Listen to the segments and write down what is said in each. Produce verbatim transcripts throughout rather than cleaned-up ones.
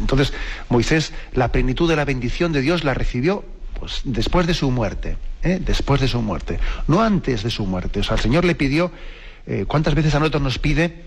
Entonces, Moisés, la plenitud de la bendición de Dios la recibió pues después de su muerte, ¿eh? después de su muerte, no antes de su muerte. O sea, el Señor le pidió, eh, ¿cuántas veces a nosotros nos pide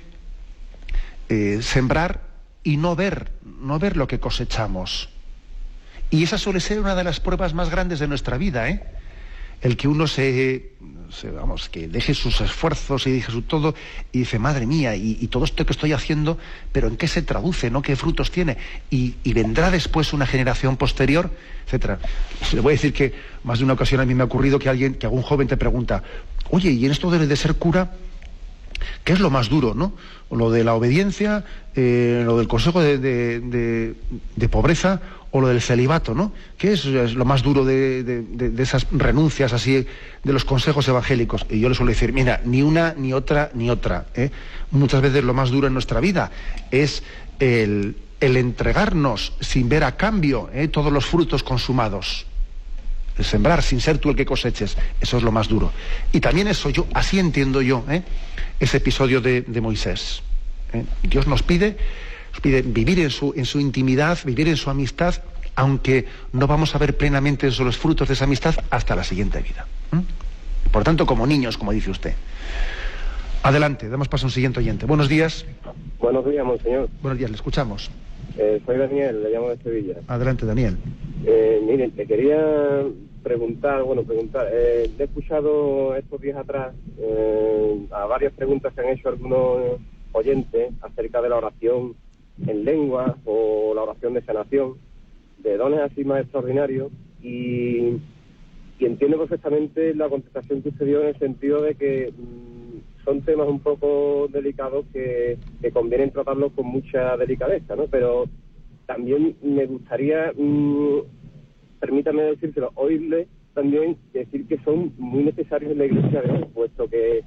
eh, sembrar y no ver, no ver lo que cosechamos? Y esa suele ser una de las pruebas más grandes de nuestra vida, ¿eh? El que uno se, se vamos, que deje sus esfuerzos y deje su todo y dice, madre mía, y, y todo esto que estoy haciendo, pero ¿en qué se traduce, no? ¿Qué frutos tiene? Y, y vendrá después una generación posterior, etcétera. Le voy a decir que más de una ocasión a mí me ha ocurrido que alguien, que algún joven te pregunta, oye, ¿y en esto debe de ser cura? ¿Qué es lo más duro, no? Lo de la obediencia, eh, lo del consejo de, de, de, de pobreza, o lo del celibato, ¿no? ¿Qué es, es lo más duro de, de, de, de esas renuncias así, de los consejos evangélicos? Y yo les suelo decir, mira, ni una, ni otra, ni otra, ¿eh? Muchas veces lo más duro en nuestra vida es el, el entregarnos sin ver a cambio, ¿eh? todos los frutos consumados. El sembrar sin ser tú el que coseches, eso es lo más duro. Y también eso, yo, así entiendo yo, ¿eh? ese episodio de, de Moisés. ¿eh? Dios nos pide... Nos pide vivir en su, en su intimidad, vivir en su amistad, aunque no vamos a ver plenamente esos los frutos de esa amistad hasta la siguiente vida. ¿Mm? Por tanto, como niños, como dice usted. Adelante, damos paso a un siguiente oyente. Buenos días. Buenos días, monseñor. Buenos días, le escuchamos. Eh, soy Daniel, le llamo de Sevilla. Adelante, Daniel. Eh, miren, te quería preguntar, bueno, preguntar, eh, he escuchado estos días atrás eh, a varias preguntas que han hecho algunos oyentes acerca de la oración en lengua o la oración de sanación, de dones así más extraordinarios, y, y entiendo perfectamente la contestación que usted dio en el sentido de que mmm, son temas un poco delicados que, que conviene tratarlos con mucha delicadeza, ¿no? Pero también me gustaría, mmm, permítame decírselo, oírle también decir que son muy necesarios en la Iglesia de hoy, puesto que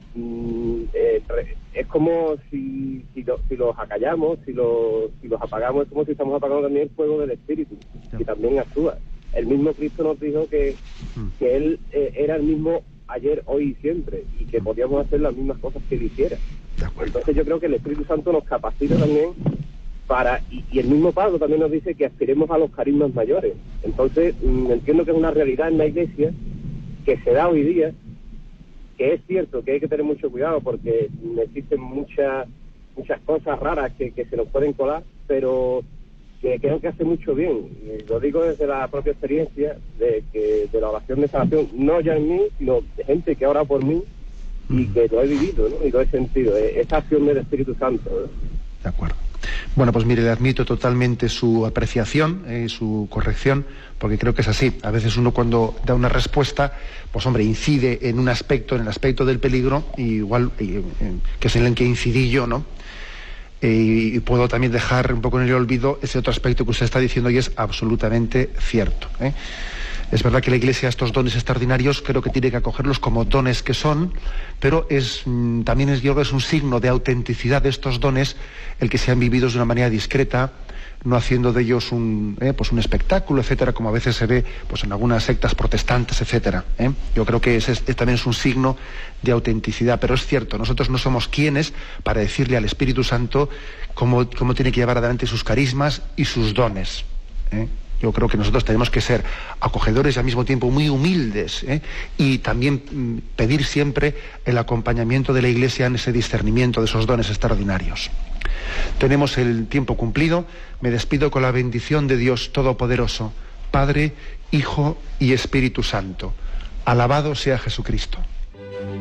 Eh, es como si, si, lo, si los acallamos, si, lo, si los apagamos, es como si estamos apagando también el fuego del Espíritu, y también actúa. El mismo Cristo nos dijo que, que Él eh, era el mismo ayer, hoy y siempre, y que podíamos hacer las mismas cosas que Él hiciera. Entonces yo creo que el Espíritu Santo nos capacita también para, y, y el mismo Pablo también nos dice que aspiremos a los carismas mayores. Entonces mmm, entiendo que es una realidad en la Iglesia que se da hoy día, que es cierto que hay que tener mucho cuidado porque existen muchas muchas cosas raras que, que se nos pueden colar, pero que creo que hace mucho bien. Y lo digo desde la propia experiencia de que de la oración de sanación, no ya en mí, sino de gente que ora por mí y que lo he vivido, ¿no? Y lo he sentido, esa acción del Espíritu Santo, ¿no? De acuerdo. Bueno, pues mire, le admito totalmente su apreciación, eh, su corrección, porque creo que es así. A veces uno cuando da una respuesta, pues hombre, incide en un aspecto, en el aspecto del peligro, y igual eh, eh, que es en el que incidí yo, ¿no? Eh, y puedo también dejar un poco en el olvido ese otro aspecto que usted está diciendo y es absolutamente cierto, ¿eh? Es verdad que la Iglesia estos dones extraordinarios creo que tiene que acogerlos como dones que son, pero es también es, yo creo que es un signo de autenticidad de estos dones el que sean vividos de una manera discreta, no haciendo de ellos un, eh, pues un espectáculo, etcétera, como a veces se ve pues en algunas sectas protestantes, etcétera. ¿eh? Yo creo que ese es, es, también es un signo de autenticidad, pero es cierto, nosotros no somos quienes para decirle al Espíritu Santo cómo, cómo tiene que llevar adelante sus carismas y sus dones. ¿eh? Yo creo que nosotros tenemos que ser acogedores y al mismo tiempo muy humildes, ¿eh? y también mm, pedir siempre el acompañamiento de la Iglesia en ese discernimiento de esos dones extraordinarios. Tenemos el tiempo cumplido. Me despido con la bendición de Dios Todopoderoso, Padre, Hijo y Espíritu Santo. Alabado sea Jesucristo.